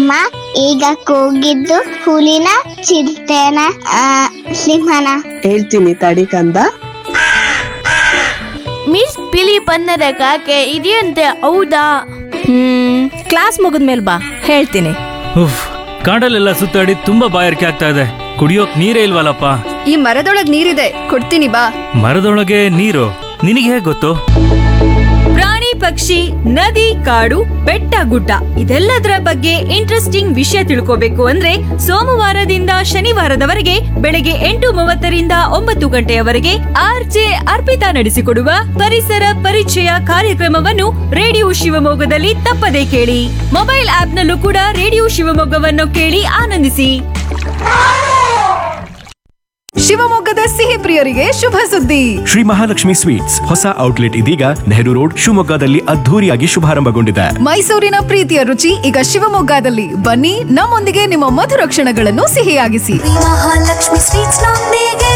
ಅಮ್ಮ ಈಗ ಕೂಗಿದ್ದು ಹುಲಿನ ಚಿರತೆನ ಸಿಂಹನ? ಹೇಳ್ತೀನಿ ತಡಿ ಕಂದ. ಮಿಸ್ ಬಿಳಿ ಬಣ್ಣದ ಕಾಗೆ ಇದೆಯಂತೆ, ಹೌದಾ? ಕ್ಲಾಸ್ ಮುಗಿದ್ಮೇಲೆ ಬಾ, ಹೇಳ್ತೀನಿ. ಉಫ್, ಕಾಡಲ್ಲೆಲ್ಲ ಸುತ್ತಾಡಿ ತುಂಬಾ ಬಾಯಾರಿಕೆ ಆಗ್ತಾ ಇದೆ. ಕುಡಿಯೋಕ್ ನೀರೇ ಇಲ್ವಲ್ಲಪ್ಪ. ಈ ಮರದೊಳಗ್ ನೀರಿದೆ, ಕೊಡ್ತೀನಿ ಬಾ. ಮರದೊಳಗೆ ನೀರು? ನಿನಗೆ ಹೇಗೆ ಗೊತ್ತು? ಪ್ರಾಣಿ ಪಕ್ಷಿ ನದಿ ಕಾಡು ಬೆಟ್ಟ ಗುಡ್ಡ ಇದೆಲ್ಲದರ ಬಗ್ಗೆ ಇಂಟ್ರೆಸ್ಟಿಂಗ್ ವಿಷಯ ತಿಳ್ಕೋಬೇಕು ಅಂದ್ರೆ ಸೋಮವಾರದಿಂದ ಶನಿವಾರದವರೆಗೆ ಬೆಳಗ್ಗೆ 8:30ರಿಂದ 9 ಗಂಟೆಯವರೆಗೆ ಆರ್ಜೆ ಅರ್ಪಿತಾ ನಡೆಸಿಕೊಡುವ ಪರಿಸರ ಪರಿಚಯ ಕಾರ್ಯಕ್ರಮವನ್ನು ರೇಡಿಯೋ ಶಿವಮೊಗ್ಗದಲ್ಲಿ ತಪ್ಪದೇ ಕೇಳಿ. ಮೊಬೈಲ್ ಆಪ್ ನಲ್ಲೂ ಕೂಡ ರೇಡಿಯೋ ಶಿವಮೊಗ್ಗವನ್ನು ಕೇಳಿ ಆನಂದಿಸಿ. ಶಿವಮೊಗ್ಗದ ಸಿಹಿ ಪ್ರಿಯರಿಗೆ ಶುಭ ಸುದ್ದಿ. ಶ್ರೀ ಮಹಾಲಕ್ಷ್ಮಿ ಸ್ವೀಟ್ಸ್ ಹೊಸ ಔಟ್ಲೆಟ್ ಇದೀಗ ನೆಹರು ರೋಡ್ ಶಿವಮೊಗ್ಗದಲ್ಲಿ ಅದ್ಧೂರಿಯಾಗಿ ಶುಭಾರಂಭಗೊಂಡಿದೆ. ಮೈಸೂರಿನ ಪ್ರೀತಿಯ ರುಚಿ ಈಗ ಶಿವಮೊಗ್ಗದಲ್ಲಿ. ಬನ್ನಿ, ನಮ್ಮೊಂದಿಗೆ ನಿಮ್ಮ ಮಧುರ ಕ್ಷಣಗಳನ್ನು ಸಿಹಿಯಾಗಿಸಿ. ಮಹಾಲಕ್ಷ್ಮಿ ಸ್ವೀಟ್ಸ್ ನೊಂದಿಗೆ.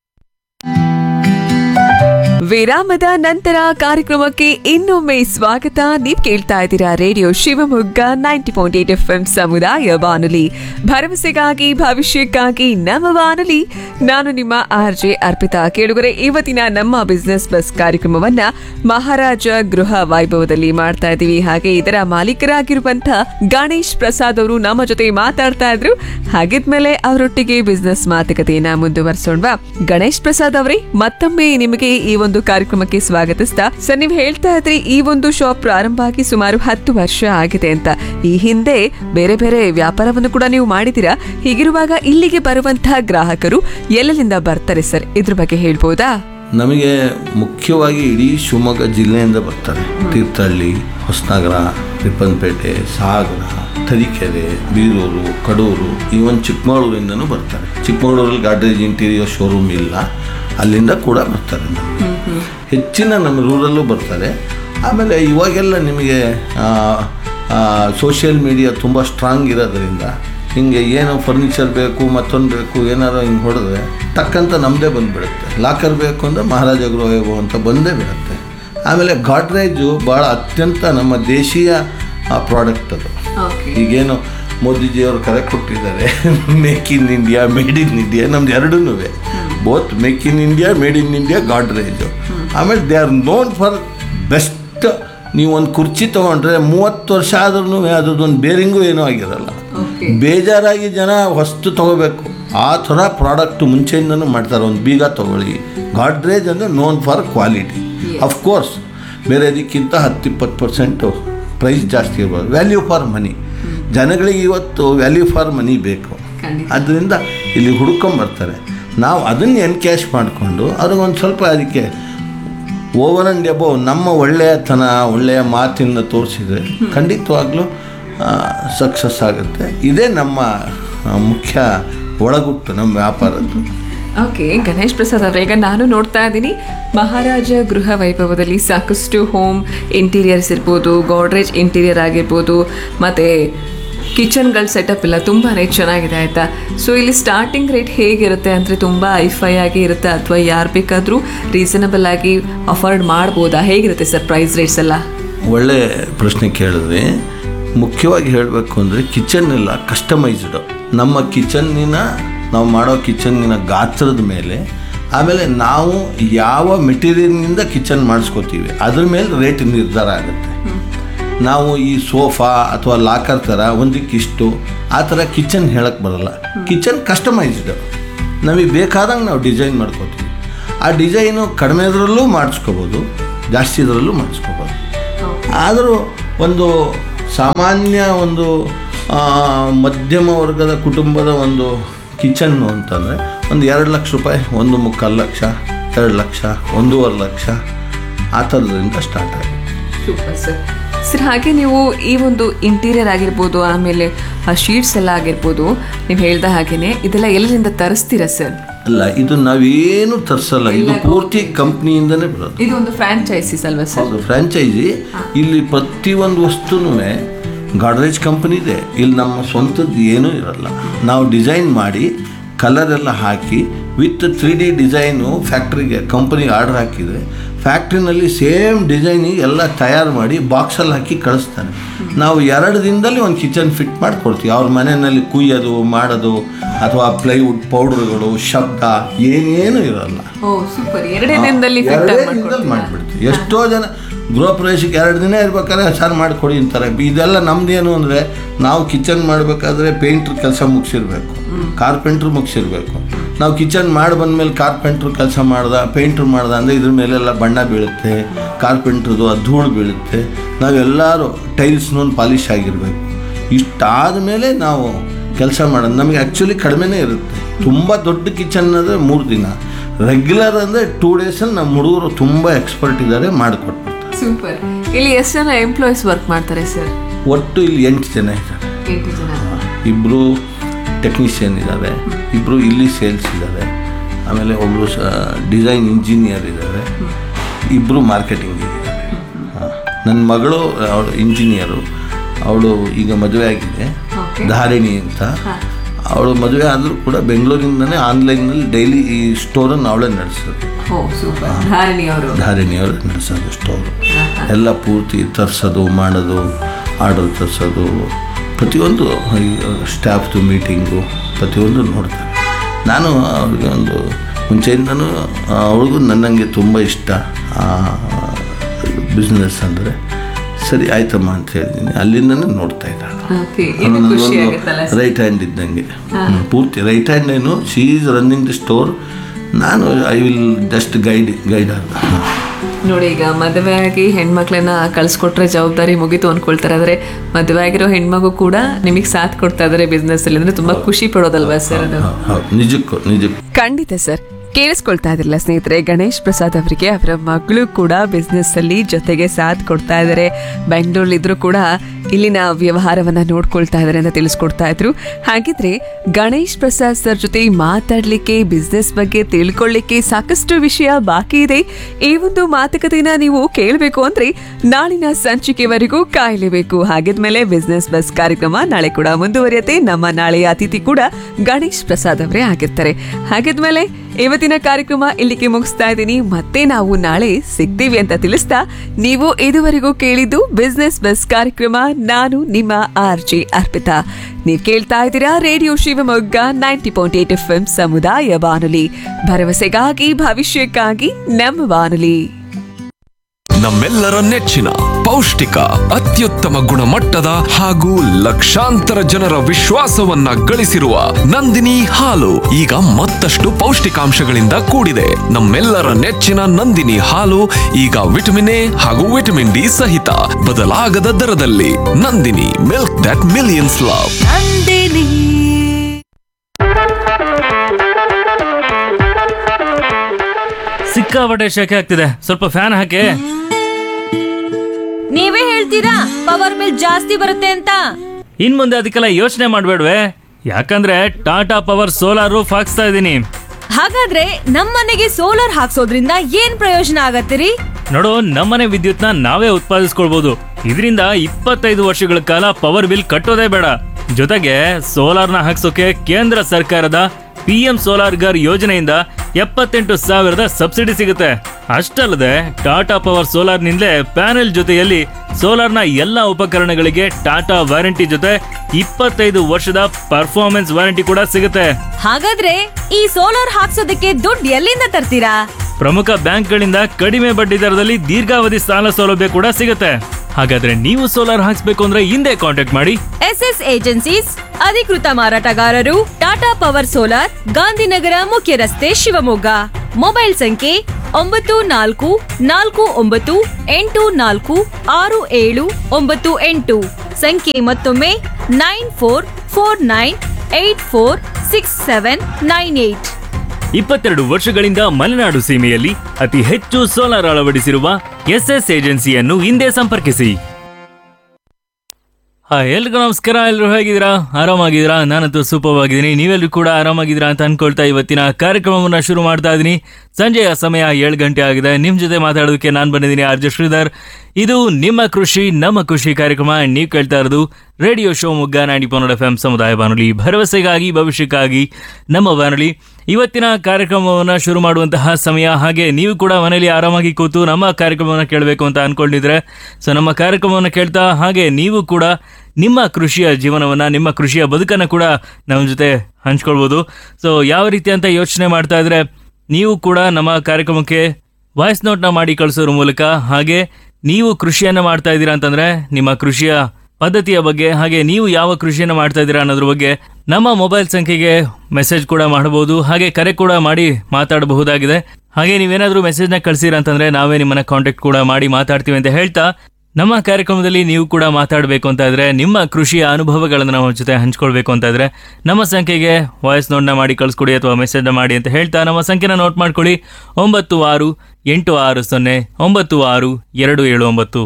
ವಿರಾಮದ ನಂತರ ಕಾರ್ಯಕ್ರಮಕ್ಕೆ ಇನ್ನೊಮ್ಮೆ ಸ್ವಾಗತ. ನೀವು ಕೇಳ್ತಾ ಇದ್ದೀರಾ ರೇಡಿಯೋ ಶಿವಮೊಗ್ಗ 90.8 FM ಸಮುದಾಯ ಬಾನುಲಿ, ಭರವಸೆಗಾಗಿ ಭವಿಷ್ಯಕ್ಕಾಗಿ ನಮ್ಮ ಬಾನುಲಿ. ನಾನು ನಿಮ್ಮ ಆರ್ಜೆ ಅರ್ಪಿತಾ. ಕೇಳುಗರೆ, ಇವತ್ತಿನ ನಮ್ಮ ಬಿಸ್ನೆಸ್ ಬಸ್ ಕಾರ್ಯಕ್ರಮವನ್ನ ಮಹಾರಾಜ ಗೃಹ ವೈಭವದಲ್ಲಿ ಮಾಡ್ತಾ ಇದ್ದೀವಿ. ಹಾಗೆ ಇದರ ಮಾಲೀಕರಾಗಿರುವಂತಹ ಗಣೇಶ್ ಪ್ರಸಾದ್ ಅವರು ನಮ್ಮ ಜೊತೆ ಮಾತಾಡ್ತಾ ಇದ್ರು. ಹಾಗಿದ್ಮೇಲೆ ಅವರೊಟ್ಟಿಗೆ ಬಿಸ್ನೆಸ್ ಮಾತುಕತೆಯನ್ನ ಮುಂದುವರಿಸೋಣವಾ? ಗಣೇಶ್ ಪ್ರಸಾದ್ ಅವರೇ, ಮತ್ತೊಮ್ಮೆ ನಿಮಗೆ ಈ ಒಂದು ಕಾರ್ಯಕ್ರಮಕ್ಕೆ ಸ್ವಾಗತಿಸ್ತಾ. ಸರ್, ನೀವು ಹೇಳ್ತಾ ಇದ್ರಿ ಈ ಒಂದು ಶಾಪ್ ಪ್ರಾರಂಭ ಆಗಿ ಸುಮಾರು 10 ವರ್ಷ ಆಗಿದೆ ಅಂತ. ಈ ಹಿಂದೆ ಬೇರೆ ಬೇರೆ ವ್ಯಾಪಾರವನ್ನು ಕೂಡ ನೀವು ಮಾಡಿದಿರಾ. ಹೀಗಿರುವಾಗ ಇಲ್ಲಿಗೆ ಬರುವಂತಹ ಗ್ರಾಹಕರು ಎಲ್ಲೆಲ್ಲಿಂದ ಬರ್ತಾರೆ ಸರ್? ಇದ್ರ ಬಗ್ಗೆ ಹೇಳ್ಬೋದಾ? ನಮಗೆ ಮುಖ್ಯವಾಗಿ ಇಡೀ ಶಿವಮೊಗ್ಗ ಜಿಲ್ಲೆಯಿಂದ ಬರ್ತಾರೆ. ತೀರ್ಥಹಳ್ಳಿ, ಹೊಸನಗರ, ರಿಪ್ಪನ್ಪೇಟೆ, ಸಾಗರ, ತರೀಕೆರೆ, ಬೀರೂರು, ಕಡೂರು, ಈವನ್ ಚಿಕ್ಕಮಗಳೂರಿಂದನೂ ಬರ್ತಾರೆ. ಚಿಕ್ಕಮಗಳೂರಲ್ಲಿ ಗಾಡ್ರೇಜ್ ಇಂಟೀರಿಯರ್ ಶೋರೂಮ್ ಇಲ್ಲ, ಅಲ್ಲಿಂದ ಕೂಡ ಬರ್ತಾರೆ. ಹೆಚ್ಚಿನ ನಮ್ಮ ರೂರಲ್ಲೂ ಬರ್ತಾರೆ. ಆಮೇಲೆ ಇವಾಗೆಲ್ಲ ನಿಮಗೆ ಸೋಷಿಯಲ್ ಮೀಡಿಯಾ ತುಂಬ ಸ್ಟ್ರಾಂಗ್ ಇರೋದ್ರಿಂದ ಹಿಂಗೆ ಏನೋ ಫರ್ನಿಚರ್ ಬೇಕು, ಮತ್ತೊಂದು ಬೇಕು, ಏನಾರು ಹಿಂಗೆ ಹೊಡೆದ್ರೆ ಟಕ್ಕಂತ ನಮ್ಮದೇ ಬಂದುಬಿಡುತ್ತೆ. ಲಾಕರ್ ಬೇಕು ಅಂದರೆ ಮಹಾರಾಜ ಗೃಹ ವೈಭವ ಅಂತ ಬಂದೇ ಬಿಡುತ್ತೆ. ಆಮೇಲೆ ಗಾಡ್ರೇಜು ಭಾಳ ಅತ್ಯಂತ ನಮ್ಮ ದೇಶೀಯ ಪ್ರಾಡಕ್ಟ್ ಅದು. ಈಗೇನು ಮೋದಿಜಿಯವರು ಕರೆ ಕೊಟ್ಟಿದ್ದಾರೆ, make in India, made in India. ನಮ್ದು ಎರಡೂ both make in India, made in India ಗಾಡ್ರೇಜು. ಆಮೇಲೆ they are known for best. ನೀವು ಒಂದು ಕುರ್ಚಿ ತೊಗೊಂಡ್ರೆ 30 ವರ್ಷ ಆದ್ರೂ ಅದ್ರದ್ದೊಂದು ಬೇರಿಂಗು ಏನೂ ಆಗಿರಲ್ಲ. ಬೇಜಾರಾಗಿ ಜನ ವಸ್ತು ತೊಗೋಬೇಕು, ಆ ಥರ ಪ್ರಾಡಕ್ಟು ಮುಂಚೆಯಿಂದನೂ ಮಾಡ್ತಾರೆ. ಒಂದು ಬೀಗ ತೊಗೊಳ್ಳಿ, ಗಾಡ್ರೇಜ್ ಅಂದರೆ ನೋನ್ ಫಾರ್ ಕ್ವಾಲಿಟಿ. ಅಫ್ಕೋರ್ಸ್ ಬೇರೆ ಇದಕ್ಕಿಂತ 10-20% ಪ್ರೈಸ್ ಜಾಸ್ತಿ ಇರ್ಬೋದು. Value for money. ಜನಗಳಿಗೆ ಇವತ್ತು ವ್ಯಾಲ್ಯೂ ಫಾರ್ ಮನಿ ಬೇಕು. ಅದರಿಂದ ಇಲ್ಲಿ ಹುಡ್ಕೊಂಬರ್ತಾರೆ. ನಾವು ಅದನ್ನು ಎನ್ಕ್ಯಾಶ್ ಮಾಡಿಕೊಂಡು ಅವ್ರಿಗೊಂದು ಸ್ವಲ್ಪ ಅದಕ್ಕೆ ಓವರ್ ಆ್ಯಂಡ್ ಎಬೋ ನಮ್ಮ ಒಳ್ಳೆಯತನ, ಒಳ್ಳೆಯ ಮಾತಿಂದ ತೋರಿಸಿದರೆ ಖಂಡಿತವಾಗ್ಲೂ ಸಕ್ಸಸ್ ಆಗುತ್ತೆ. ಇದೇ ನಮ್ಮ ಮುಖ್ಯ ಒಳಗುಟ್ಟು ನಮ್ಮ ವ್ಯಾಪಾರದ್ದು. ಓಕೆ ಗಣೇಶ್ ಪ್ರಸಾದ್ ಅವರೇ, ಈಗ ನಾನು ನೋಡ್ತಾ ಇದ್ದೀನಿ ಮಹಾರಾಜ ಗೃಹ ವೈಭವದಲ್ಲಿ ಸಾಕಷ್ಟು ಹೋಮ್ ಇಂಟೀರಿಯರ್ಸ್ ಇರ್ಬೋದು, ಗೋಡ್ರೇಜ್ ಇಂಟೀರಿಯರ್ ಆಗಿರ್ಬೋದು, ಮತ್ತು ಕಿಚನ್ಗಳ ಸೆಟಪ್ ಎಲ್ಲ ತುಂಬಾ ಚೆನ್ನಾಗಿದೆ ಆಯಿತಾ. ಸೊ ಇಲ್ಲಿ ಸ್ಟಾರ್ಟಿಂಗ್ ರೇಟ್ ಹೇಗಿರುತ್ತೆ ಅಂದರೆ ತುಂಬ ಐಫೈ ಆಗಿ ಇರುತ್ತೆ ಅಥವಾ ಯಾರು ಬೇಕಾದರೂ ರೀಸನಬಲ್ ಆಗಿ ಅಫೋರ್ಡ್ ಮಾಡ್ಬೋದಾ? ಹೇಗಿರುತ್ತೆ ಸರ್ ಪ್ರೈಸ್ ರೇಟ್ಸ್ ಎಲ್ಲ? ಒಳ್ಳೆ ಪ್ರಶ್ನೆ ಕೇಳಿದ್ರಿ. ಮುಖ್ಯವಾಗಿ ಹೇಳಬೇಕು ಅಂದರೆ ಕಿಚನ್ ಎಲ್ಲ ಕಸ್ಟಮೈಸ್ಡು. ನಮ್ಮ ಕಿಚನ್ನಿನ ನಾವು ಮಾಡೋ ಕಿಚನ್ನಿನ ಗಾತ್ರದ ಮೇಲೆ, ಆಮೇಲೆ ನಾವು ಯಾವ ಮೆಟೀರಿಯಲ್ನಿಂದ ಕಿಚನ್ ಮಾಡಿಸ್ಕೋತೀವಿ ಅದ್ರ ಮೇಲೆ ರೇಟ್ ನಿರ್ಧಾರ ಆಗುತ್ತೆ. ನಾವು ಈ ಸೋಫಾ ಅಥವಾ ಲಾಕರ್ ಥರ ಒಂದಕ್ಕಿಷ್ಟು ಆ ಥರ ಕಿಚನ್ ಹೇಳಕ್ಕೆ ಬರಲ್ಲ. ಕಿಚನ್ ಕಸ್ಟಮೈಸ್ಡ್, ನಮಗೆ ಬೇಕಾದಂಗೆ ನಾವು ಡಿಸೈನ್ ಮಾಡ್ಕೋತೀವಿ. ಆ ಡಿಸೈನು ಕಡಿಮೆ ಇದರಲ್ಲೂ ಮಾಡಿಸ್ಕೋಬೋದು, ಜಾಸ್ತಿ ಇದರಲ್ಲೂ ಮಾಡಿಸ್ಕೋಬೋದು. ಆದರೂ ಒಂದು ಸಾಮಾನ್ಯ ಒಂದು ಮಧ್ಯಮ ವರ್ಗದ ಕುಟುಂಬದ ಒಂದು ಕಿಚನ್ನು ಅಂತಂದರೆ ಒಂದು 2 ಲಕ್ಷ ರೂಪಾಯಿ, 1.25 ಲಕ್ಷ, 2 ಲಕ್ಷ, 1.5 ಲಕ್ಷ ಆ ಥರದ್ರಿಂದ ಸ್ಟಾರ್ಟ್ ಆಗುತ್ತೆ. Super sir. ಸರ್, ಹಾಗೆ ನೀವು ಈ ಒಂದು ಇಂಟೀರಿಯರ್ ಆಗಿರ್ಬೋದು, ಆಮೇಲೆ ಆ ಶೀಟ್ಸ್ ಎಲ್ಲ ಆಗಿರ್ಬೋದು, ನೀವು ಹೇಳ್ದ ಹಾಗೇನೆ ಇದೆಲ್ಲ ಎಲ್ಲರಿಂದ ತರಿಸ್ತೀರಾ ಸರ್? ಅಲ್ಲ, ಇದು ನಾವೇನು ತರಿಸಲ್ಲ, ಇದು ಪೂರ್ತಿ ಕಂಪ್ನಿಯಿಂದನೇ ಬರೋದು. ಇದು ಒಂದು ಫ್ರಾಂಚೈಸೀಸ್ ಅಲ್ವಾ ಸರ್? ಹೌದು, ಫ್ರಾಂಚೈಸಿ. ಇಲ್ಲಿ ಪ್ರತಿಯೊಂದು ವಸ್ತುನೂ ಗಾಡ್ರೇಜ್ ಕಂಪ್ನಿ ಇದೆ. ಇಲ್ಲಿ ನಮ್ಮ ಸ್ವಂತದ್ದು ಏನೂ ಇರಲ್ಲ. ನಾವು ಡಿಸೈನ್ ಮಾಡಿ ಕಲರ್ ಎಲ್ಲ ಹಾಕಿ ವಿತ್ 3D ಡಿಸೈನು ಫ್ಯಾಕ್ಟ್ರಿಗೆ ಕಂಪನಿಗೆ ಆರ್ಡರ್ ಹಾಕಿದರೆ ಫ್ಯಾಕ್ಟ್ರಿನಲ್ಲಿ ಸೇಮ್ ಡಿಸೈನಿಗೆ ಎಲ್ಲ ತಯಾರು ಮಾಡಿ ಬಾಕ್ಸಲ್ಲಿ ಹಾಕಿ ಕಳಿಸ್ತಾನೆ. ನಾವು 2 ದಿನದಲ್ಲಿ ಒಂದು ಕಿಚನ್ ಫಿಟ್ ಮಾಡಿ ಕೊಡ್ತೀವಿ. ಅವ್ರ ಮನೆಯಲ್ಲಿ ಕುಯ್ಯೋದು ಮಾಡೋದು ಅಥವಾ ಪ್ಲೈವುಡ್ ಪೌಡರ್ಗಳು ಶಬ್ದ ಏನೇನು ಇರೋಲ್ಲ. ಎರಡೇ ದಿನದಲ್ಲಿ ಮಾಡಿಬಿಡ್ತೀವಿ. ಎಷ್ಟೋ ಜನ ಗೃಹ ಪ್ರವೇಶಕ್ಕೆ 2 ದಿನ ಇರ್ಬೇಕಾದ್ರೆ ಸರ್ ಮಾಡಿಕೊಡಿ ಅಂತಾರೆ. ಇದೆಲ್ಲ ನಮ್ದೇನು ಅಂದರೆ ನಾವು ಕಿಚನ್ ಮಾಡಬೇಕಾದ್ರೆ ಪೇಂಟ್ರ್ ಕೆಲಸ ಮುಗಿಸಿರ್ಬೇಕು, ಕಾರ್ಪೆಂಟ್ರ್ ಮುಗಿಸಿರ್ಬೇಕು. ನಾವು ಕಿಚನ್ ಮಾಡಿ ಬಂದಮೇಲೆ ಕಾರ್ಪೆಂಟ್ರ್ ಕೆಲಸ ಮಾಡ್ದ, ಪೇಂಟ್ರ್ ಮಾಡ್ದ ಅಂದರೆ ಇದ್ರ ಮೇಲೆಲ್ಲ ಬಣ್ಣ ಬೀಳುತ್ತೆ, ಕಾರ್ಪೆಂಟ್ರದು ಧೂಳು ಬೀಳುತ್ತೆ. ನಾವೆಲ್ಲರೂ ಟೈಲ್ಸ್ನೊಂದು ಪಾಲಿಶ್ ಆಗಿರಬೇಕು. ಇಷ್ಟಾದ ಮೇಲೆ ನಾವು ಕೆಲಸ ಮಾಡೋದು. ನಮಗೆ ಆ್ಯಕ್ಚುಲಿ ಕಡಿಮೆನೇ ಇರುತ್ತೆ. ತುಂಬ ದೊಡ್ಡ ಕಿಚನ್ ಅಂದರೆ 3 ದಿನ, ರೆಗ್ಯುಲರ್ ಅಂದರೆ 2 ಡೇಸಲ್ಲಿ ನಮ್ಮ ಹುಡುಗರು ತುಂಬ ಎಕ್ಸ್ಪರ್ಟ್ ಇದ್ದಾರೆ, ಮಾಡಿಕೊಟ್ಬಿಡ್ತಾರೆ. ಸೂಪರ್. ಇಲ್ಲಿ ಎಷ್ಟು ಜನ ಎಂಪ್ಲಾಯೀಸ್ ವರ್ಕ್ ಮಾಡ್ತಾರೆ ಸರ್? ಒಟ್ಟು ಇಲ್ಲಿ 8 ಜನ ಇದ್ದಾರೆ. 8 ಜನ. ಇಬ್ಬರು ಟೆಕ್ನಿಷಿಯನ್ ಇದ್ದಾರೆ, ಇಬ್ಬರು ಇಲ್ಲಿ ಸೇಲ್ಸ್ ಇದ್ದಾರೆ, ಆಮೇಲೆ ಒಬ್ಬರು ಡಿಸೈನ್ ಇಂಜಿನಿಯರ್ ಇದ್ದಾರೆ, ಇಬ್ಬರು ಮಾರ್ಕೆಟಿಂಗ್ ಇದ್ದಾರೆ. ನನ್ನ ಮಗಳು ಅವಳು ಇಂಜಿನಿಯರು, ಅವಳು ಈಗ ಮದುವೆ ಆಗಿದೆ, ಧಾರಿಣಿ ಅಂತ. ಅವಳು ಮದುವೆ ಆದರೂ ಕೂಡ ಬೆಂಗಳೂರಿಂದನೇ ಆನ್ಲೈನಲ್ಲಿ ಡೈಲಿ ಈ ಸ್ಟೋರನ್ನು ಅವಳೇ ನಡೆಸೋದು. ಧಾರಿಣಿಯವರು ನಡೆಸೋದು ಸ್ಟೋರು. ಎಲ್ಲ ಪೂರ್ತಿ ತರಿಸೋದು ಮಾಡೋದು, ಆರ್ಡರ್ ತರಿಸೋದು, ಪ್ರತಿಯೊಂದು ಸ್ಟಾಫ್ದು ಮೀಟಿಂಗು ಪ್ರತಿಯೊಂದು ನೋಡ್ತಾರೆ. ನಾನು ಅವ್ರಿಗೆ ಒಂದು ಮುಂಚೆಯಿಂದನೂ ಅವಳಿಗೂ ನನ್ನಂಗೆ ತುಂಬ ಇಷ್ಟ ಬಿಸ್ನೆಸ್ ಅಂದರೆ. ಸರಿ ಆಯ್ತಮ್ಮ ಅಂತ ಹೇಳಿದ್ದೀನಿ. ಅಲ್ಲಿಂದನೇ ನೋಡ್ತಾ ಇದ್ದಾಳೆ. ರೈಟ್ ಹ್ಯಾಂಡ್ ಇದ್ದಂಗೆ, ಪೂರ್ತಿ ರೈಟ್ ಹ್ಯಾಂಡ್. ಏನು she is running the store, ನಾನು ಐ ವಿಲ್ ಜಸ್ಟ್ ಗೈಡ್ ಆಗ. ನೋಡಿ, ಈಗ ಮದುವೆ ಆಗಿ ಹೆಣ್ಮಕ್ಳನ್ನ ಕಳ್ಸಿಕೊಟ್ರೆ ಜವಾಬ್ದಾರಿ ಮುಗೀತು ಅಂದ್ಕೊಳ್ತಾರೆ. ಆದರೆ ಮದುವೆ ಆಗಿರೋ ಹೆಣ್ಮಗು ಕೂಡ ನಿಮಗೆ ಸಾಥ್ ಕೊಡ್ತಾ ಇದ್ದಾರೆ ಬಿಸ್ನೆಸ್ ಅಲ್ಲಿ ಅಂದರೆ ತುಂಬ ಖುಷಿ ಪಡೋದಲ್ವಾ ಸರ್? ಅದು ನಿಜಕ್ಕೂ ಖಂಡಿತ ಸರ್. ಕೇಳಿಸ್ಕೊಳ್ತಾ ಇದ್ರಲ್ಲ ಸ್ನೇಹಿತರೆ, ಗಣೇಶ್ ಪ್ರಸಾದ್ ಅವರಿಗೆ ಅವರ ಮಗಳು ಕೂಡ ಬಿಸ್ನೆಸ್ ಅಲ್ಲಿ ಜೊತೆಗೆ ಸಾಥ್ ಕೊಡ್ತಾ ಇದ್ದಾರೆ. ಬೆಂಗಳೂರಲ್ಲಿದ್ರು ಕೂಡ ಇಲ್ಲಿನ ವ್ಯವಹಾರವನ್ನ ನೋಡ್ಕೊಳ್ತಾ ಇದ್ದಾರೆ ಅಂತ ತಿಳಿಸ್ಕೊಡ್ತಾ ಇದ್ರು. ಹಾಗಿದ್ರೆ ಗಣೇಶ್ ಪ್ರಸಾದ್ ಸರ್ ಜೊತೆ ಮಾತಾಡ್ಲಿಕ್ಕೆ, ಬಿಸ್ನೆಸ್ ಬಗ್ಗೆ ತಿಳ್ಕೊಳ್ಳಿಕ್ಕೆ ಸಾಕಷ್ಟು ವಿಷಯ ಬಾಕಿ ಇದೆ. ಈ ಒಂದು ಮಾತುಕತೆನ ನೀವು ಕೇಳಬೇಕು ಅಂದ್ರೆ ನಾಳಿನ ಸಂಚಿಕೆವರೆಗೂ ಕಾಯಲೇಬೇಕು. ಹಾಗಿದ್ಮೇಲೆ ಬಿಸ್ನೆಸ್ ಬಸ್ ಕಾರ್ಯಕ್ರಮ ನಾಳೆ ಕೂಡ ಮುಂದುವರಿಯುತ್ತೆ. ನಮ್ಮ ನಾಳೆಯ ಅತಿಥಿ ಕೂಡ ಗಣೇಶ್ ಪ್ರಸಾದ್ ಅವರೇ ಆಗಿರ್ತಾರೆ. ಹಾಗಿದ್ಮೇಲೆ ಇವತ್ತಿನ ಕಾರ್ಯಕ್ರಮ ಇಲ್ಲಿಗೆ ಮುಗಿಸ್ತಾ ಇದ್ದೀನಿ. ಮತ್ತೆ ನಾವು ನಾಳೆ ಸಿಗ್ತೀವಿ ಅಂತ ತಿಳಿಸ್ತಾ, ನೀವು ಇದುವರೆಗೂ ಕೇಳಿದ್ದು ಬಿಸ್ನೆಸ್ ಬಸ್ ಕಾರ್ಯಕ್ರಮ. ನಾನು ನಿಮ್ಮ RJ ಅರ್ಪಿತಾ. ನೀವು ಕೇಳ್ತಾ ಇದ್ದೀರಾ ರೇಡಿಯೋ ಶಿವಮೊಗ್ಗ 90.8 FM ಸಮುದಾಯ ಬಾನುಲಿ, ಭರವಸೆಗಾಗಿ ಭವಿಷ್ಯಕ್ಕಾಗಿ ನಮ್ಮ ಬಾನುಲಿ. ನಮ್ಮೆಲ್ಲರ ನೆಚ್ಚಿನ ಪೌಷ್ಟಿಕ, ಅತ್ಯುತ್ತಮ ಗುಣಮಟ್ಟದ ಹಾಗೂ ಲಕ್ಷಾಂತರ ಜನರ ವಿಶ್ವಾಸವನ್ನ ಗಳಿಸಿರುವ ನಂದಿನಿ ಹಾಲು ಈಗ ಮತ್ತಷ್ಟು ಪೌಷ್ಟಿಕಾಂಶಗಳಿಂದ ಕೂಡಿದೆ. ನಮ್ಮೆಲ್ಲರ ನೆಚ್ಚಿನ ನಂದಿನಿ ಹಾಲು ಈಗ ವಿಟಮಿನ್ ಎ ಹಾಗೂ ವಿಟಮಿನ್ ಡಿ ಸಹಿತ ಬದಲಾಗದ ದರದಲ್ಲಿ. Nandini, milk that millions love. ಸಿಕ್ಕಾಪಟ್ಟೆ ಶೆಕೆ ಆಗ್ತಿದೆ, ಸ್ವಲ್ಪ ಫ್ಯಾನ್ ಹಾಕಿ. ನೀವೇ ಹೇಳ್ತೀರಾ ಪವರ್ ಬಿಲ್ ಜಾಸ್ತಿ ಬರುತ್ತೆ ಅಂತ. ಇನ್ ಮುಂದೆ ಅದಕ್ಕೆಲ್ಲ ಯೋಚನೆ ಮಾಡ್ಬೇಡ್ವೆ, ಯಾಕಂದ್ರೆ ಟಾಟಾ ಪವರ್ ಸೋಲಾರ್ ರೂಫ್ ಹಾಕ್ಸ್ತಾ ಇದೀನಿ. ಹಾಗಾದ್ರೆ ನಮ್ಮನೆಗೆ ಸೋಲಾರ್ ಹಾಕ್ಸೋದ್ರಿಂದ ಏನ್ ಪ್ರಯೋಜನ ಆಗತ್ತಿರಿ? ನೋಡು, ನಮ್ಮನೆ ವಿದ್ಯುತ್ನ ನಾವೇ ಉತ್ಪಾದಿಸ್ಕೊಳ್ಬಹುದು. ಇದರಿಂದ 25 ವರ್ಷಗಳ ಕಾಲ ಪವರ್ ಬಿಲ್ ಕಟ್ಟೋದೇ ಬೇಡ. ಜೊತೆಗೆ ಸೋಲಾರ್ನ ಹಾಕ್ಸೋಕೆ ಕೇಂದ್ರ ಸರ್ಕಾರದ PM ಸೋಲಾರ್ ಗರ್ ಯೋಜನೆಯಿಂದ 78,000 ಸಬ್ಸಿಡಿ ಸಿಗುತ್ತೆ. ಅಷ್ಟಲ್ಲದೆ ಟಾಟಾ ಪವರ್ ಸೋಲಾರ್ ನಿಂದಲೇ ಪ್ಯಾನೆಲ್ ಜೊತೆಯಲ್ಲಿ ಸೋಲಾರ್ನ ಎಲ್ಲಾ ಉಪಕರಣಗಳಿಗೆ ಟಾಟಾ ವಾರಂಟಿ ಜೊತೆ 25 ವರ್ಷದ ಪರ್ಫಾರ್ಮೆನ್ಸ್ ವಾರಂಟಿ ಕೂಡ ಸಿಗುತ್ತೆ. ಹಾಗಾದ್ರೆ ಈ ಸೋಲಾರ್ ಹಾಕ್ಸೋದಕ್ಕೆ ದುಡ್ಡು ಎಲ್ಲಿಂದ ತರ್ತೀರಾ? ಪ್ರಮುಖ ಬ್ಯಾಂಕ್ಗಳಿಂದ ಕಡಿಮೆ ಬಡ್ಡಿ ದರದಲ್ಲಿ ದೀರ್ಘಾವಧಿ ಸಾಲ ಸೌಲಭ್ಯ ಕೂಡ ಸಿಗುತ್ತೆ. ಹಾಗಾದ್ರೆ ನೀವು ಸೋಲಾರ್ ಹಾಕ್ಸ್ಬೇಕು ಅಂದ್ರೆ ಹಿಂದೆ ಕಾಂಟ್ಯಾಕ್ಟ್ ಮಾಡಿ SS ಏಜೆನ್ಸೀಸ್, ಅಧಿಕೃತ ಮಾರಾಟಗಾರರು, ಟಾಟಾ ಪವರ್ ಸೋಲಾರ್, ಗಾಂಧಿನಗರ ಮುಖ್ಯ ರಸ್ತೆ, ಶಿವಮೊಗ್ಗ. ಮೊಬೈಲ್ ಸಂಖ್ಯೆ 9489466798. ಸಂಖ್ಯೆ ಮತ್ತೊಮ್ಮೆ 9449846798. 22 ವರ್ಷಗಳಿಂದ ಮಲೆನಾಡು ಸೀಮೆಯಲ್ಲಿ ಅತಿ ಹೆಚ್ಚು ಸೋಲಾರ್ ಅಳವಡಿಸಿರುವ SS ಏಜೆನ್ಸಿಯನ್ನು ಹಿಂದೆ ಸಂಪರ್ಕಿಸಿ. ಎಲ್ರಿಗೂ ನಮಸ್ಕಾರ. ಎಲ್ಲರೂ ಹೇಗಿದ್ದೀರಾ? ಆರಾಮಾಗಿದ್ದೀರಾ? ನಾನಂತೂ ಸೂಪರ್ ಆಗಿದ್ದೀನಿ. ನೀವೆಲ್ಲರೂ ಕೂಡ ಆರಾಮಾಗಿದ್ದೀರಾ ಅಂತ ಅನ್ಕೊಳ್ತಾ ಇವತ್ತಿನ ಕಾರ್ಯಕ್ರಮವನ್ನು ಶುರು ಮಾಡ್ತಾ ಇದ್ದೀನಿ. ಸಂಜೆಯ ಸಮಯ 7 ಗಂಟೆ ಆಗಿದೆ. ನಿಮ್ಮ ಜೊತೆ ಮಾತಾಡೋದಕ್ಕೆ ನಾನು ಬಂದಿದ್ದೀನಿ ಆರ್ಜೆ ಶ್ರೀಧರ್. ಇದು ನಿಮ್ಮ ಕೃಷಿ ನಮ್ಮ ಖುಷಿ ಕಾರ್ಯಕ್ರಮ. ನೀವು ಕೇಳ್ತಾ ಇರೋದು ರೇಡಿಯೋ ಶಿವಮೊಗ್ಗ 90.1 FM ಸಮುದಾಯ ಬಾನುಲಿ, ಭರವಸೆಗಾಗಿ ಭವಿಷ್ಯಕ್ಕಾಗಿ ನಮ್ಮ ಬಾನುಲಿ. ಇವತ್ತಿನ ಕಾರ್ಯಕ್ರಮವನ್ನು ಶುರು ಮಾಡುವಂತಹ ಸಮಯ. ಹಾಗೆ ನೀವು ಕೂಡ ಮನೆಯಲ್ಲಿ ಆರಾಮಾಗಿ ಕೂತು ನಮ್ಮ ಕಾರ್ಯಕ್ರಮವನ್ನು ಕೇಳಬೇಕು ಅಂತ ಅನ್ಕೊಂಡಿದ್ರೆ ಸೊ ನಮ್ಮ ಕಾರ್ಯಕ್ರಮವನ್ನು ಕೇಳ್ತಾ ಹಾಗೆ ನೀವು ಕೂಡ ನಿಮ್ಮ ಕೃಷಿಯ ಜೀವನವನ್ನು, ನಿಮ್ಮ ಕೃಷಿಯ ಬದುಕನ್ನು ಕೂಡ ನಮ್ಮ ಜೊತೆ ಹಂಚ್ಕೊಳ್ಬೋದು. ಸೊ ಯಾವ ರೀತಿ ಅಂತ ಯೋಚನೆ ಮಾಡ್ತಾ ಇದ್ರೆ ನೀವು ಕೂಡ ನಮ್ಮ ಕಾರ್ಯಕ್ರಮಕ್ಕೆ ವಾಯ್ಸ್ ನೋಟ್ನ ಮಾಡಿ ಕಳಿಸೋದ್ರ ಮೂಲಕ, ಹಾಗೆ ನೀವು ಕೃಷಿಯನ್ನು ಮಾಡ್ತಾ ಇದ್ದೀರಾ ಅಂತಂದ್ರೆ ನಿಮ್ಮ ಕೃಷಿಯ ಪದ್ಧತಿಯ ಬಗ್ಗೆ, ಹಾಗೆ ನೀವು ಯಾವ ಕೃಷಿಯನ್ನು ಮಾಡ್ತಾ ಇದ್ದೀರಾ ಅನ್ನೋದ್ರ ಬಗ್ಗೆ ನಮ್ಮ ಮೊಬೈಲ್ ಸಂಖ್ಯೆಗೆ ಮೆಸೇಜ್ ಕೂಡ ಮಾಡಬಹುದು, ಹಾಗೆ ಕರೆ ಕೂಡ ಮಾಡಿ ಮಾತಾಡಬಹುದಾಗಿದೆ. ಹಾಗೆ ನೀವೇನಾದರೂ ಮೆಸೇಜ್ನ ಕಳಿಸಿರ ಅಂತಂದ್ರೆ ನಾವೇ ನಿಮ್ಮನ್ನ ಕಾಂಟ್ಯಾಕ್ಟ್ ಕೂಡ ಮಾಡಿ ಮಾತಾಡ್ತೀವಿ ಅಂತ ಹೇಳ್ತಾ, ನಮ್ಮ ಕಾರ್ಯಕ್ರಮದಲ್ಲಿ ನೀವು ಕೂಡ ಮಾತಾಡಬೇಕು ಅಂತ ಇದ್ರೆ, ನಿಮ್ಮ ಕೃಷಿಯ ಅನುಭವಗಳನ್ನು ನಮ್ಮ ಜೊತೆ ಹಂಚ್ಕೊಳ್ಬೇಕು ಅಂತ ಇದ್ರೆ ನಮ್ಮ ಸಂಖ್ಯೆಗೆ ವಾಯ್ಸ್ ನೋಟ್ನ ಮಾಡಿ ಕಳಿಸ್ಕೊಡಿ ಅಥವಾ ಮೆಸೇಜ್ನ ಮಾಡಿ ಅಂತ ಹೇಳ್ತಾ ನಮ್ಮ ಸಂಖ್ಯೆನ ನೋಟ್ ಮಾಡ್ಕೊಳ್ಳಿ. 9686962779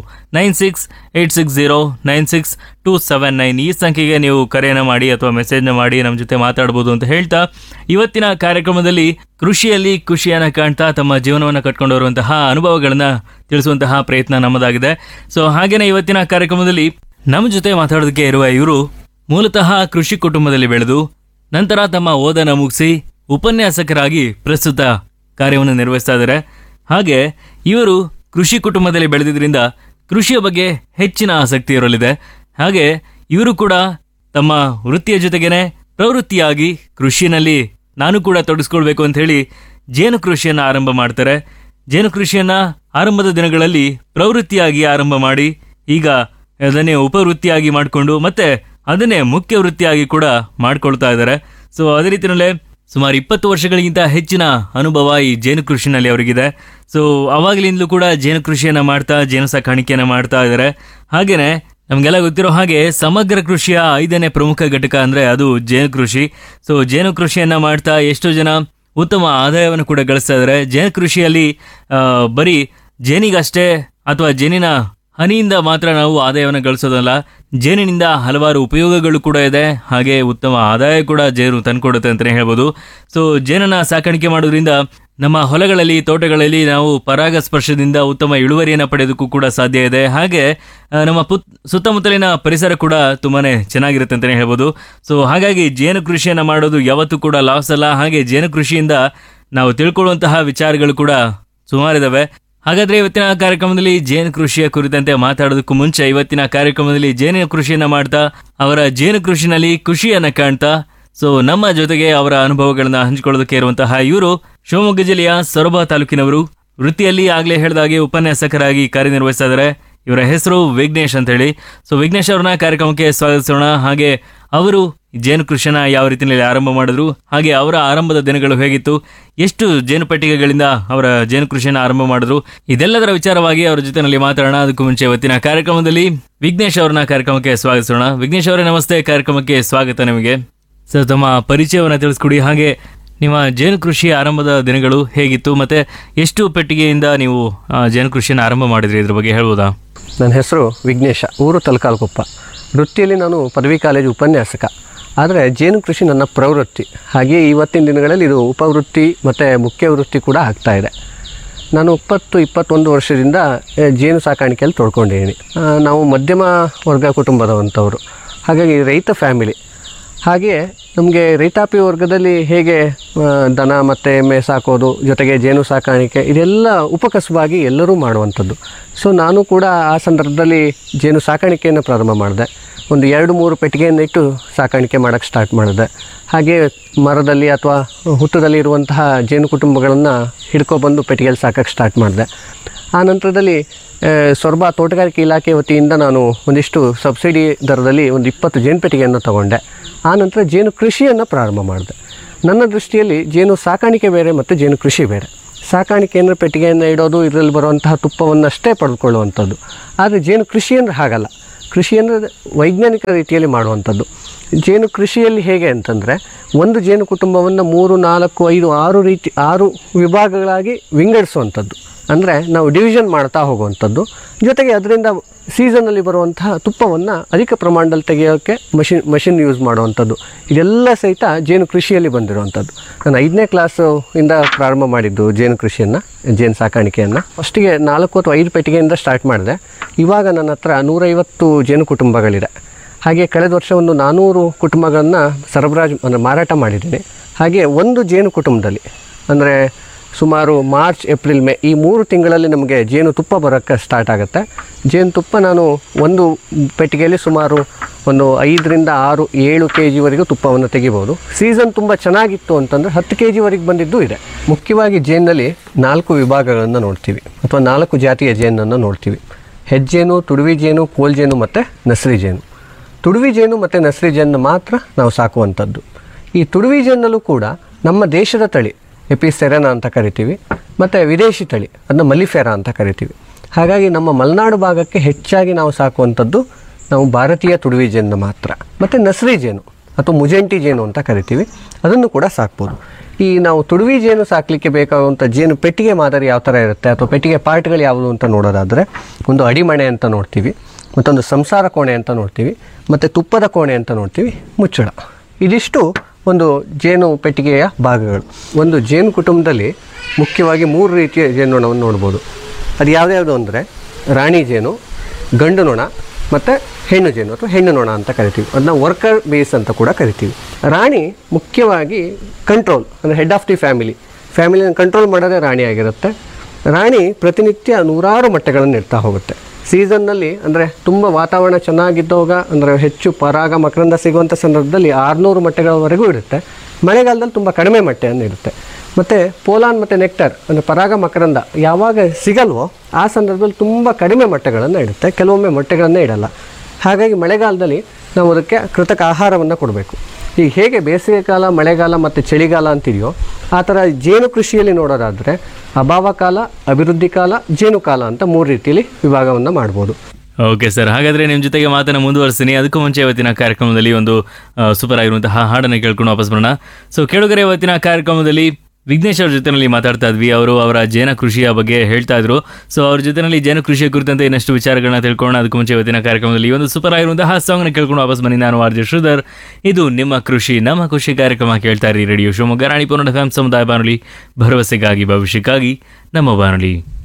9686096279 ಈ ಸಂಖ್ಯೆಗೆ ನೀವು ಕರೆಯನ್ನು ಮಾಡಿ ಅಥವಾ ಮೆಸೇಜ್ನ ಮಾಡಿ ನಮ್ಮ ಜೊತೆ ಮಾತಾಡ್ಬೋದು ಅಂತ ಹೇಳ್ತಾ, ಇವತ್ತಿನ ಕಾರ್ಯಕ್ರಮದಲ್ಲಿ ಕೃಷಿಯಲ್ಲಿ ಖುಷಿಯನ್ನು ಕಾಣ್ತಾ ತಮ್ಮ ಜೀವನವನ್ನು ಕಟ್ಕೊಂಡು ಬರುವಂತಹ ಅನುಭವಗಳನ್ನ ತಿಳಿಸುವಂತಹ ಪ್ರಯತ್ನ ನಮ್ಮದಾಗಿದೆ. ಸೊ ಹಾಗೇನೆ ಇವತ್ತಿನ ಕಾರ್ಯಕ್ರಮದಲ್ಲಿ ನಮ್ಮ ಜೊತೆ ಮಾತಾಡೋದಕ್ಕೆ ಇರುವ ಇವರು ಮೂಲತಃ ಕೃಷಿ ಕುಟುಂಬದಲ್ಲಿ ಬೆಳೆದು ನಂತರ ತಮ್ಮ ಓದನ್ನು ಮುಗಿಸಿ ಉಪನ್ಯಾಸಕರಾಗಿ ಪ್ರಸ್ತುತ ಕಾರ್ಯವನ್ನು ನಿರ್ವಹಿಸ್ತಾ ಇದ್ದಾರೆ. ಹಾಗೆ ಇವರು ಕೃಷಿ ಕುಟುಂಬದಲ್ಲಿ ಬೆಳೆದಿದ್ದರಿಂದ ಕೃಷಿಯ ಬಗ್ಗೆ ಹೆಚ್ಚಿನ ಆಸಕ್ತಿ ಇರಲಿದೆ. ಹಾಗೆ ಇವರು ಕೂಡ ತಮ್ಮ ವೃತ್ತಿಯ ಜೊತೆಗೇನೆ ಪ್ರವೃತ್ತಿಯಾಗಿ ಕೃಷಿಯಲ್ಲಿ ನಾನು ಕೂಡ ತೊಡಗಿಸ್ಕೊಳ್ಬೇಕು ಅಂತ ಹೇಳಿ ಜೇನು ಕೃಷಿಯನ್ನು ಆರಂಭ ಮಾಡ್ತಾರೆ. ಜೇನು ಕೃಷಿಯನ್ನ ಆರಂಭದ ದಿನಗಳಲ್ಲಿ ಪ್ರವೃತ್ತಿಯಾಗಿ ಆರಂಭ ಮಾಡಿ ಈಗ ಅದನ್ನೇ ಉಪವೃತ್ತಿಯಾಗಿ ಮಾಡಿಕೊಂಡು ಮತ್ತೆ ಅದನ್ನೇ ಮುಖ್ಯ ವೃತ್ತಿಯಾಗಿ ಕೂಡ ಮಾಡ್ಕೊಳ್ತಾ ಇದ್ದಾರೆ. ಸೊ ಅದೇ ರೀತಿಯಲ್ಲೇ ಸುಮಾರು 20 ವರ್ಷಗಳಿಗಿಂತ ಹೆಚ್ಚಿನ ಅನುಭವ ಈ ಜೇನು ಕೃಷಿನಲ್ಲಿ ಅವರಿಗಿದೆ. ಸೊ ಅವಾಗಲಿಂದಲೂ ಕೂಡ ಜೇನು ಕೃಷಿಯನ್ನು ಮಾಡ್ತಾ ಜೇನು ಸಾಕಾಣಿಕೆಯನ್ನು ಮಾಡ್ತಾ ಇದ್ದಾರೆ. ಹಾಗೇನೆ ನಮಗೆಲ್ಲ ಗೊತ್ತಿರೋ ಹಾಗೆ ಸಮಗ್ರ ಕೃಷಿಯ 5ನೇ ಪ್ರಮುಖ ಘಟಕ ಅಂದ್ರೆ ಅದು ಜೇನು ಕೃಷಿ. ಸೊ ಜೇನು ಕೃಷಿಯನ್ನ ಮಾಡ್ತಾ ಎಷ್ಟೋ ಜನ ಉತ್ತಮ ಆದಾಯವನ್ನು ಕೂಡ ಗಳಿಸ್ತಾ ಇದ್ದಾರೆ. ಜೇನು ಕೃಷಿಯಲ್ಲಿ ಬರೀ ಜೇನಿಗಷ್ಟೇ ಅಥವಾ ಜೇನಿನ ಹನಿಯಿಂದ ಮಾತ್ರ ನಾವು ಆದಾಯವನ್ನು ಗಳಿಸೋದಲ್ಲ, ಜೇನಿನಿಂದ ಹಲವಾರು ಉಪಯೋಗಗಳು ಕೂಡ ಇದೆ. ಹಾಗೆ ಉತ್ತಮ ಆದಾಯ ಕೂಡ ಜೇನು ತಂದುಕೊಡುತ್ತೆ ಅಂತಲೇ ಹೇಳ್ಬೋದು. ಸೊ ಜೇನನ್ನ ಸಾಕಾಣಿಕೆ ಮಾಡೋದ್ರಿಂದ ನಮ್ಮ ಹೊಲಗಳಲ್ಲಿ, ತೋಟಗಳಲ್ಲಿ ನಾವು ಪರಾಗಸ್ಪರ್ಶದಿಂದ ಉತ್ತಮ ಇಳುವರಿಯನ್ನು ಪಡೆಯೋದಕ್ಕೂ ಕೂಡ ಸಾಧ್ಯ ಇದೆ. ಹಾಗೆ ನಮ್ಮ ಸುತ್ತಮುತ್ತಲಿನ ಪರಿಸರ ಕೂಡ ತುಂಬಾನೇ ಚೆನ್ನಾಗಿರುತ್ತೆ ಅಂತಲೇ ಹೇಳ್ಬೋದು. ಸೊ ಹಾಗಾಗಿ ಜೇನು ಕೃಷಿಯನ್ನು ಮಾಡೋದು ಯಾವತ್ತೂ ಕೂಡ ಲಾಸ್ ಅಲ್ಲ. ಹಾಗೆ ಜೇನು ಕೃಷಿಯಿಂದ ನಾವು ತಿಳ್ಕೊಳ್ಳುವಂತಹ ವಿಚಾರಗಳು ಕೂಡ ಸುಮಾರಿದಾವೆ. ಹಾಗಾದ್ರೆ ಇವತ್ತಿನ ಕಾರ್ಯಕ್ರಮದಲ್ಲಿ ಜೇನು ಕೃಷಿಯ ಕುರಿತಂತೆ ಮಾತಾಡೋದಕ್ಕೂ ಮುಂಚೆ ಇವತ್ತಿನ ಕಾರ್ಯಕ್ರಮದಲ್ಲಿ ಜೇನು ಕೃಷಿಯನ್ನ ಮಾಡ್ತಾ ಅವರ ಜೇನು ಕೃಷಿನಲ್ಲಿ ಖುಷಿಯನ್ನ ಕಾಣ್ತಾ ಸೊ ನಮ್ಮ ಜೊತೆಗೆ ಅವರ ಅನುಭವಗಳನ್ನ ಹಂಚಿಕೊಳ್ಳೋದಕ್ಕೆ ಇರುವಂತಹ ಇವರು ಶಿವಮೊಗ್ಗ ಜಿಲ್ಲೆಯ ಸೊರಬ ತಾಲೂಕಿನವರು. ವೃತ್ತಿಯಲ್ಲಿ ಆಗ್ಲೇ ಹೇಳಿದಾಗೆ ಉಪನ್ಯಾಸಕರಾಗಿ ಕಾರ್ಯನಿರ್ವಹಿಸ್ತಾ ಇದ್ದಾರೆ. ಇವರ ಹೆಸರು ವಿಘ್ನೇಶ್ ಅಂತ ಹೇಳಿ. ಸೊ ವಿಘ್ನೇಶ್ ಅವ್ರನ್ನ ಕಾರ್ಯಕ್ರಮಕ್ಕೆ ಸ್ವಾಗತಿಸೋಣ. ಹಾಗೆ ಅವರು ಜೇನು ಕೃಷಿಯನ್ನ ಯಾವ ರೀತಿಯಲ್ಲಿ ಆರಂಭ ಮಾಡಿದ್ರು, ಹಾಗೆ ಅವರ ಆರಂಭದ ದಿನಗಳು ಹೇಗಿತ್ತು, ಎಷ್ಟು ಜೇನು ಪೆಟ್ಟಿಗೆಗಳಿಂದ ಅವರ ಜೇನು ಕೃಷಿಯನ್ನ ಆರಂಭ ಮಾಡಿದ್ರು, ಇದೆಲ್ಲದರ ವಿಚಾರವಾಗಿ ಅವರ ಜೊತೆನಲ್ಲಿ ಮಾತಾಡೋಣ. ಅದಕ್ಕೂ ಮುಂಚೆ ಇವತ್ತಿನ ಕಾರ್ಯಕ್ರಮದಲ್ಲಿ ವಿಘ್ನೇಶ್ ಅವ್ರನ್ನ ಕಾರ್ಯಕ್ರಮಕ್ಕೆ ಸ್ವಾಗತಿಸೋಣ. ವಿಘ್ನೇಶ್ ಅವರೇ ನಮಸ್ತೆ, ಕಾರ್ಯಕ್ರಮಕ್ಕೆ ಸ್ವಾಗತ ನಿಮಗೆ. ಸರ್ ತಮ್ಮ ಪರಿಚಯವನ್ನು ತಿಳಿಸ್ಕೊಡಿ, ಹಾಗೆ ನಿಮ್ಮ ಜೇನು ಕೃಷಿಯ ಆರಂಭದ ದಿನಗಳು ಹೇಗಿತ್ತು, ಮತ್ತೆ ಎಷ್ಟು ಪೆಟ್ಟಿಗೆಯಿಂದ ನೀವು ಜೇನು ಕೃಷಿಯನ್ನು ಆರಂಭ ಮಾಡಿದ್ರಿ, ಇದ್ರ ಬಗ್ಗೆ ಹೇಳ್ಬೋದಾ? ನನ್ನ ಹೆಸರು ವಿಘ್ನೇಶ, ಊರು ತಲಕಾಲ್ಕೊಪ್ಪ. ವೃತ್ತಿಯಲ್ಲಿ ನಾನು ಪದವಿ ಕಾಲೇಜು ಉಪನ್ಯಾಸಕ. ಆದರೆ ಜೇನು ಕೃಷಿ ನನ್ನ ಪ್ರವೃತ್ತಿ. ಹಾಗೆಯೇ ಇವತ್ತಿನ ದಿನಗಳಲ್ಲಿ ಇದು ಉಪವೃತ್ತಿ ಮತ್ತು ಮುಖ್ಯ ವೃತ್ತಿ ಕೂಡ ಆಗ್ತಾಯಿದೆ. ನಾನು 20-21 ವರ್ಷದಿಂದ ಜೇನು ಸಾಕಾಣಿಕೆಯಲ್ಲಿ ತೊಡ್ಕೊಂಡಿದ್ದೀನಿ. ನಾವು ಮಧ್ಯಮ ವರ್ಗ ಕುಟುಂಬದವಂಥವರು, ಹಾಗಾಗಿ ರೈತ ಫ್ಯಾಮಿಲಿ. ಹಾಗೆಯೇ ನಮಗೆ ರೈತಾಪಿ ವರ್ಗದಲ್ಲಿ ಹೇಗೆ ದನ ಮತ್ತು ಎಮ್ಮೆ ಸಾಕೋದು ಜೊತೆಗೆ ಜೇನು ಸಾಕಾಣಿಕೆ ಇದೆಲ್ಲ ಉಪಕಸವಾಗಿ ಎಲ್ಲರೂ ಮಾಡುವಂಥದ್ದು. ಸೊ ನಾನು ಕೂಡ ಆ ಸಂದರ್ಭದಲ್ಲಿ ಜೇನು ಸಾಕಾಣಿಕೆಯನ್ನು ಪ್ರಾರಂಭ ಮಾಡಿದೆ. ಒಂದು 2-3 ಪೆಟ್ಟಿಗೆಯನ್ನು ಇಟ್ಟು ಸಾಕಾಣಿಕೆ ಮಾಡೋಕ್ಕೆ ಸ್ಟಾರ್ಟ್ ಮಾಡಿದೆ. ಹಾಗೆ ಮರದಲ್ಲಿ ಅಥವಾ ಹುತ್ತದಲ್ಲಿ ಇರುವಂತಹ ಜೇನು ಕುಟುಂಬಗಳನ್ನು ಹಿಡ್ಕೊಬಂದು ಪೆಟ್ಟಿಗೆಯಲ್ಲಿ ಸಾಕೋಕ್ಕೆ ಸ್ಟಾರ್ಟ್ ಮಾಡಿದೆ. ಆ ನಂತರದಲ್ಲಿ ಸೊರಬ ತೋಟಗಾರಿಕೆ ಇಲಾಖೆ ವತಿಯಿಂದ ನಾನು ಒಂದಿಷ್ಟು ಸಬ್ಸಿಡಿ ದರದಲ್ಲಿ ಒಂದು 20 ಜೇನು ಪೆಟ್ಟಿಗೆಯನ್ನು ತಗೊಂಡೆ. ಆ ನಂತರ ಜೇನು ಕೃಷಿಯನ್ನು ಪ್ರಾರಂಭ ಮಾಡಿದೆ. ನನ್ನ ದೃಷ್ಟಿಯಲ್ಲಿ ಜೇನು ಸಾಕಾಣಿಕೆ ಬೇರೆ ಮತ್ತು ಜೇನು ಕೃಷಿ ಬೇರೆ. ಸಾಕಾಣಿಕೆ ಅಂದರೆ ಪೆಟ್ಟಿಗೆಯನ್ನು ಇಡೋದು, ಇದರಲ್ಲಿ ಬರುವಂತಹ ತುಪ್ಪವನ್ನಷ್ಟೇ ಪಡೆದುಕೊಳ್ಳುವಂಥದ್ದು. ಆದರೆ ಜೇನು ಕೃಷಿ ಅಂದರೆ ಹಾಗಲ್ಲ. ಕೃಷಿ ಅಂದರೆ ವೈಜ್ಞಾನಿಕ ರೀತಿಯಲ್ಲಿ ಮಾಡುವಂಥದ್ದು. ಜೇನು ಕೃಷಿಯಲ್ಲಿ ಹೇಗೆ ಅಂತಂದರೆ, ಒಂದು ಜೇನು ಕುಟುಂಬವನ್ನು 3, 4, 5, 6 ವಿಭಾಗಗಳಾಗಿ ವಿಂಗಡಿಸುವಂಥದ್ದು. ಅಂದರೆ ನಾವು ಡಿವಿಷನ್ ಮಾಡ್ತಾ ಹೋಗುವಂಥದ್ದು. ಜೊತೆಗೆ ಅದರಿಂದ ಸೀಸನಲ್ಲಿ ಬರುವಂತಹ ತುಪ್ಪವನ್ನು ಅಧಿಕ ಪ್ರಮಾಣದಲ್ಲಿ ತೆಗೆಯೋಕ್ಕೆ ಮಷಿನ್ ಯೂಸ್ ಮಾಡುವಂಥದ್ದು, ಇದೆಲ್ಲ ಸಹಿತ ಜೇನು ಕೃಷಿಯಲ್ಲಿ ಬಂದಿರುವಂಥದ್ದು. ನಾನು 5ನೇ ಕ್ಲಾಸಿಂದ ಪ್ರಾರಂಭ ಮಾಡಿದ್ದು ಜೇನು ಕೃಷಿಯನ್ನು, ಜೇನು ಸಾಕಾಣಿಕೆಯನ್ನು. ಫಸ್ಟಿಗೆ 4 ಅಥವಾ 5 ಪೆಟ್ಟಿಗೆಯಿಂದ ಸ್ಟಾರ್ಟ್ ಮಾಡಿದೆ. ಇವಾಗ ನನ್ನ ಹತ್ರ 150 ಜೇನು ಕುಟುಂಬಗಳಿದೆ. ಹಾಗೆ ಕಳೆದ ವರ್ಷ ಒಂದು 400 ಕುಟುಂಬಗಳನ್ನು ಅಂದರೆ ಮಾರಾಟ ಮಾಡಿದ್ದೀನಿ. ಹಾಗೆ ಒಂದು ಜೇನು ಕುಟುಂಬದಲ್ಲಿ ಅಂದರೆ ಸುಮಾರು ಮಾರ್ಚ್, ಏಪ್ರಿಲ್, ಮೇ ಈ 3 ತಿಂಗಳಲ್ಲಿ ನಮಗೆ ಜೇನುತುಪ್ಪ ಬರೋಕ್ಕೆ ಸ್ಟಾರ್ಟ್ ಆಗುತ್ತೆ. ಜೇನುತುಪ್ಪ ನಾನು ಒಂದು ಪೆಟ್ಟಿಗೆಯಲ್ಲಿ ಸುಮಾರು ಒಂದು 5ರಿಂದ 6, 7 kgವರೆಗೂ ತುಪ್ಪವನ್ನು ತೆಗಿಬೋದು. ಸೀಸನ್ ತುಂಬ ಚೆನ್ನಾಗಿತ್ತು ಅಂತಂದರೆ 10 kgವರೆಗೆ ಬಂದಿದ್ದು ಇದೆ. ಮುಖ್ಯವಾಗಿ ಜೇನಲ್ಲಿ 4 ವಿಭಾಗಗಳನ್ನು ನೋಡ್ತೀವಿ ಅಥವಾ 4 ಜಾತಿಯ ಜೇನನ್ನು ನೋಡ್ತೀವಿ. ಹೆಜ್ಜೇನು, ತುಡುವಿ ಜೇನು, ಕೋಲ್ ಜೇನು ಮತ್ತು ನಸ್ರಿ ಜೇನು. ತುಡುವಿ ಜೇನು ಮತ್ತು ನಸ್ರಿ ಜೇನು ಮಾತ್ರ ನಾವು ಸಾಕುವಂಥದ್ದು. ಈ ತುಡುವಿ ಜೇನಲ್ಲೂ ಕೂಡ ನಮ್ಮ ದೇಶದ ತಳಿ ಎಪಿಸೆರೆನಾ ಅಂತ ಕರಿತೀವಿ, ಮತ್ತು ವಿದೇಶಿ ತಳಿ ಅದನ್ನ ಮಲ್ಲಿಫೆರಾ ಅಂತ ಕರಿತೀವಿ. ಹಾಗಾಗಿ ನಮ್ಮ ಮಲೆನಾಡು ಭಾಗಕ್ಕೆ ಹೆಚ್ಚಾಗಿ ನಾವು ಸಾಕುವಂಥದ್ದು ನಾವು ಭಾರತೀಯ ತುಡುವಿ ಜೇನು ಮಾತ್ರ. ಮತ್ತು ನಸ್ರಿ ಜೇನು ಅಥವಾ ಮುಜೆಂಟಿ ಜೇನು ಅಂತ ಕರಿತೀವಿ, ಅದನ್ನು ಕೂಡ ಸಾಕ್ಬೋದು. ಈ ನಾವು ತುಡುವಿ ಜೇನು ಸಾಕಲಿಕ್ಕೆ ಬೇಕಾಗುವಂಥ ಜೇನು ಪೆಟ್ಟಿಗೆ ಮಾದರಿ ಯಾವ ಥರ ಇರುತ್ತೆ ಅಥವಾ ಪೆಟ್ಟಿಗೆ ಪಾರ್ಟ್ಗಳು ಯಾವುದು ಅಂತ ನೋಡೋದಾದರೆ, ಒಂದು ಅಡಿಮಣೆ ಅಂತ ನೋಡ್ತೀವಿ, ಮತ್ತೊಂದು ಸಂಸಾರ ಕೋಣೆ ಅಂತ ನೋಡ್ತೀವಿ, ಮತ್ತು ತುಪ್ಪದ ಕೋಣೆ ಅಂತ ನೋಡ್ತೀವಿ, ಮುಚ್ಚಳ. ಇದಿಷ್ಟು ಒಂದು ಜೇನು ಪೆಟ್ಟಿಗೆಯ ಭಾಗಗಳು. ಒಂದು ಜೇನು ಕುಟುಂಬದಲ್ಲಿ ಮುಖ್ಯವಾಗಿ 3 ರೀತಿಯ ಜೇನುನೊಣವನ್ನು ನೋಡ್ಬೋದು. ಅದು ಯಾವ್ಯಾವುದು ಅಂದರೆ ರಾಣಿ ಜೇನು, ಗಂಡು ನೊಣ ಮತ್ತು ಹೆಣ್ಣು ಜೇನು ಅಥವಾ ಹೆಣ್ಣು ನೊಣ ಅಂತ ಕರಿತೀವಿ. ಅದನ್ನ ವರ್ಕರ್ ಬೇಸ್ ಅಂತ ಕೂಡ ಕರಿತೀವಿ. ರಾಣಿ ಮುಖ್ಯವಾಗಿ ಕಂಟ್ರೋಲ್ ಅಂದರೆ ಹೆಡ್ ಆಫ್ ದಿ ಫ್ಯಾಮಿಲಿಯನ್ನು ಕಂಟ್ರೋಲ್ ಮಾಡೋದೇ ರಾಣಿ ಆಗಿರುತ್ತೆ. ರಾಣಿ ಪ್ರತಿನಿತ್ಯ 100 ಮೊಟ್ಟೆಗಳನ್ನು ಇಡ್ತಾ ಹೋಗುತ್ತೆ. ಸೀಸನ್ನಲ್ಲಿ ಅಂದರೆ ತುಂಬ ವಾತಾವರಣ ಚೆನ್ನಾಗಿದ್ದಾಗ ಅಂದರೆ ಹೆಚ್ಚು ಪರಾಗ ಮಕರಂದ ಸಿಗುವಂಥ ಸಂದರ್ಭದಲ್ಲಿ 600 ಮೊಟ್ಟೆಗಳವರೆಗೂ ಇರುತ್ತೆ. ಮಳೆಗಾಲದಲ್ಲಿ ತುಂಬ ಕಡಿಮೆ ಮೊಟ್ಟೆಯನ್ನು ಇರುತ್ತೆ. ಮತ್ತು ಪೋಲಾನ್ ಮತ್ತು ನೆಕ್ಟರ್ ಅಂದರೆ ಪರಾಗ ಮಕರಂದ ಯಾವಾಗ ಸಿಗಲ್ವೋ ಆ ಸಂದರ್ಭದಲ್ಲಿ ತುಂಬ ಕಡಿಮೆ ಮೊಟ್ಟೆಗಳನ್ನು ಇಡುತ್ತೆ, ಕೆಲವೊಮ್ಮೆ ಮೊಟ್ಟೆಗಳನ್ನೇ ಇಡಲ್ಲ. ಹಾಗಾಗಿ ಮಳೆಗಾಲದಲ್ಲಿ ನಾವು ಅದಕ್ಕೆ ಕೃತಕ ಆಹಾರವನ್ನು ಕೊಡಬೇಕು. ಈಗ ಹೇಗೆ ಬೇಸಿಗೆ ಕಾಲ, ಮಳೆಗಾಲ ಮತ್ತು ಚಳಿಗಾಲ ಅಂತಿದೆಯೋ ಆ ಥರ ಜೇನು ಕೃಷಿಯಲ್ಲಿ ನೋಡೋದಾದರೆ ಅಭಾವ ಕಾಲ, ಅಭಿವೃದ್ಧಿ ಕಾಲ, ಜೇನು ಕಾಲ ಅಂತ 3 ರೀತಿಯಲ್ಲಿ ವಿಭಾಗವನ್ನು ಮಾಡ್ಬೋದು. ಓಕೆ ಸರ್, ಹಾಗಾದರೆ ನಿಮ್ಮ ಜೊತೆಗೆ ಮಾತನ್ನು ಮುಂದುವರಿಸ್ತೀನಿ. ಅದಕ್ಕೂ ಮುಂಚೆ ಇವತ್ತಿನ ಕಾರ್ಯಕ್ರಮದಲ್ಲಿ ಒಂದು ಸೂಪರ್ ಆಗಿರುವಂತಹ ಹಾಡನ್ನು ಕೇಳ್ಕೊಂಡು ವಾಪಸ್ ಬರೋಣ. ಸೊ ಕೇಳುಗರೆ, ಇವತ್ತಿನ ಕಾರ್ಯಕ್ರಮದಲ್ಲಿ ವಿಘ್ನೇಶ್ ಅವ್ರ ಜೊತೆನಲ್ಲಿ ಮಾತಾಡ್ತಾ ಇದ್ವಿ. ಅವರು ಅವರ ಜೇನು ಕೃಷಿಯ ಬಗ್ಗೆ ಹೇಳ್ತಾ ಇದ್ರು. ಸೊ ಅವ್ರ ಜೊತೆನಲ್ಲಿ ಜೇನು ಕೃಷಿಯ ಕುರಿತಂತೆ ಇನ್ನಷ್ಟು ವಿಚಾರಗಳನ್ನ ತಿಳ್ಕೊಳ್ಳೋಣ. ಅದಕ್ಕೂ ಮುಂಚೆ ಇವತ್ತಿನ ಕಾರ್ಯಕ್ರಮದಲ್ಲಿ ಒಂದು ಸೂಪರ್ ಆಗಿರುವಂತಹ ಸಾಂಗ್ನ ಕೇಳ್ಕೊಂಡು ವಾಪಸ್ ಬನ್ನಿ. ನಾನು ಆರ್ ಜೆ ಶ್ರೀಧರ್. ಇದು ನಿಮ್ಮ ಕೃಷಿ ನಮ್ಮ ಖುಷಿ ಕಾರ್ಯಕ್ರಮ ಕೇಳ್ತಾ ಇರಿ ರೇಡಿಯೋ ಶಿವಮೊಗ್ಗ 90.1 FM ಸಮುದಾಯ ಬಾನುಲಿ, ಭರವಸೆಗಾಗಿ ಭವಿಷ್ಯಕ್ಕಾಗಿ ನಮ್ಮ ಬಾನುಲಿ.